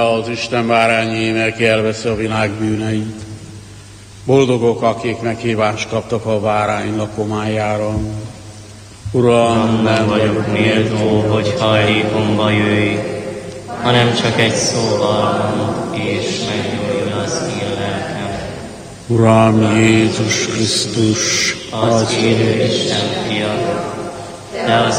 Az Isten bárányi, aki elveszi a világ bűneit. Boldogok, akik meghívást kaptak a bárány lakomájára. Uram, nem vagyok méltó, hogy hajlékomba jöjj, hanem csak egy szóval mond, és meggyógyul az én lelkem. Uram Jézus Krisztus, az élő Isten fia, te az